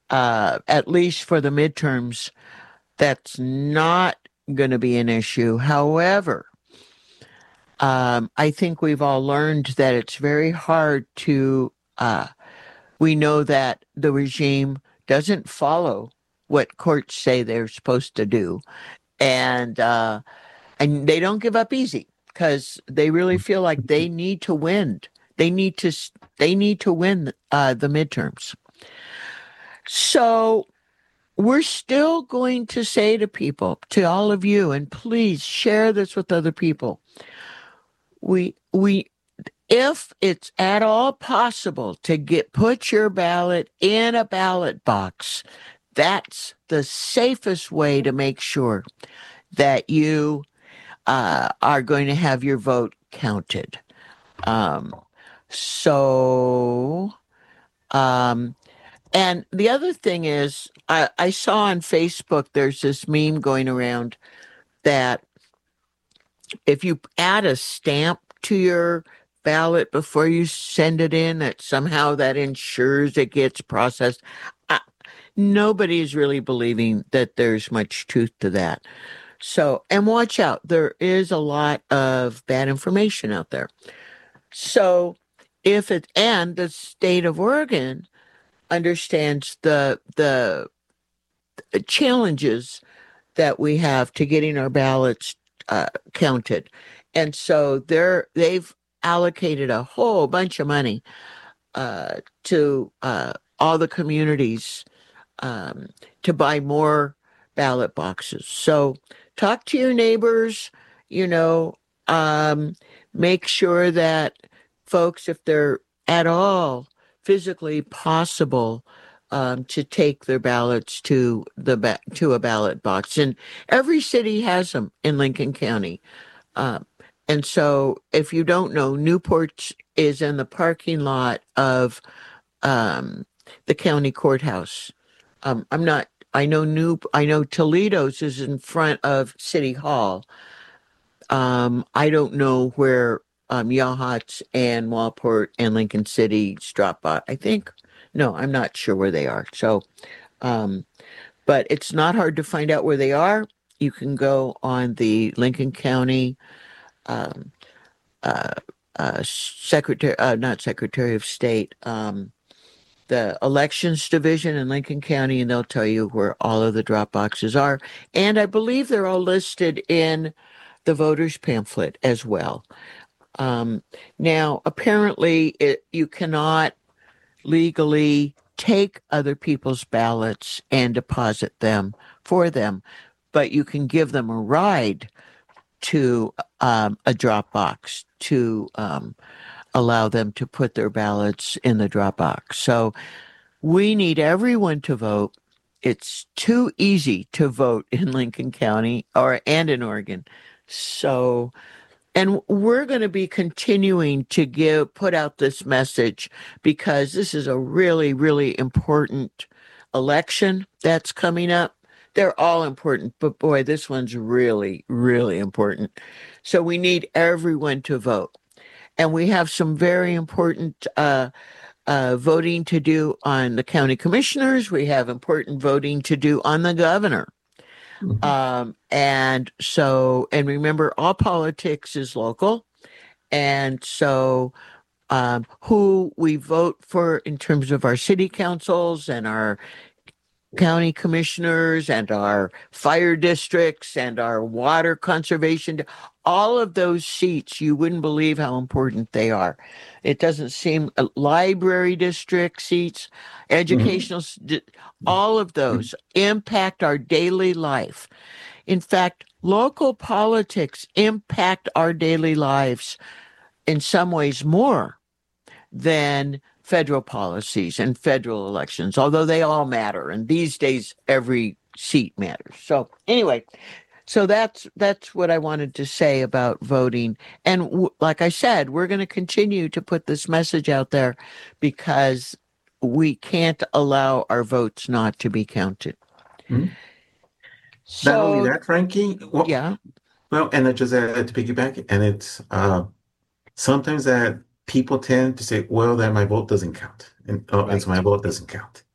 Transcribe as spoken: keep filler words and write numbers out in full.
uh, at least for the midterms, that's not going to be an issue. However, um, I think we've all learned that it's very hard to, uh, we know that the regime doesn't follow what courts say they're supposed to do. And, uh, and they don't give up easy because they really feel like they need to win. They need to, they need to win uh, the midterms. So we're still going to say to people, to all of you, and please share this with other people. We, we, if it's at all possible to get, put your ballot in a ballot box, that's the safest way to make sure that you uh, are going to have your vote counted. Um, so, um, and the other thing is, I, I saw on Facebook, there's this meme going around that if you add a stamp to your ballot before you send it in, that somehow that ensures it gets processed. Uh, nobody is really believing that there's much truth to that. So, and watch out, there is a lot of bad information out there. So, if it, and the state of Oregon understands the the challenges that we have to getting our ballots uh, counted, and so they're they've allocated a whole bunch of money uh, to uh, all the communities um, to buy more ballot boxes. So talk to your neighbors, you know, um, make sure that folks, if they're at all physically possible, um, to take their ballots to the ba- to a ballot box. And every city has them in Lincoln County. Um, and so if you don't know, Newport is in the parking lot of um, the county courthouse. Um, I'm not, I know New, I know Toledo's is in front of City Hall. Um, I don't know where um, Yachats and Walport and Lincoln City drop by. I think, no, I'm not sure where they are. So, um, but it's not hard to find out where they are. You can go on the Lincoln County um, uh, uh, Secretary, uh, not Secretary of State, um, the Elections Division in Lincoln County, and they'll tell you where all of the drop boxes are. And I believe they're all listed in the voters pamphlet as well. Um, now, apparently, it, you cannot legally take other people's ballots and deposit them for them, but you can give them a ride to um, a drop box to um, allow them to put their ballots in the drop box. So we need everyone to vote. It's too easy to vote in Lincoln County or and in Oregon. So, and we're going to be continuing to give put out this message because this is a really, really important election that's coming up. They're all important, but boy, this one's really, really important. So we need everyone to vote. And we have some very important uh, uh, voting to do on the county commissioners. We have important voting to do on the governor. Mm-hmm. Um, and so, and remember, all politics is local. And so, um, who we vote for in terms of our city councils and our county commissioners and our fire districts and our water conservation, all of those seats, you wouldn't believe how important they are. It doesn't seem uh, library district seats, educational, mm-hmm. all of those impact our daily life. In fact, local politics impact our daily lives in some ways more than federal policies and federal elections, although they all matter. And these days, every seat matters. So anyway, so that's that's what I wanted to say about voting. And w- like I said, we're going to continue to put this message out there because we can't allow our votes not to be counted. Mm-hmm. So, not only that, Frankie. Well, yeah. Well, and I just uh, to piggyback, and it's uh, sometimes that people tend to say, well, that my vote doesn't count. And, oh, right. and so my vote doesn't count.